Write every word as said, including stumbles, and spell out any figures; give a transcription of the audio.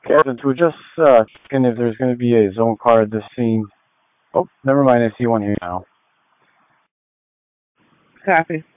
Captain, we're just uh, checking if there's going to be a zone car at this scene. Oh, never mind. I see one here now. Copy.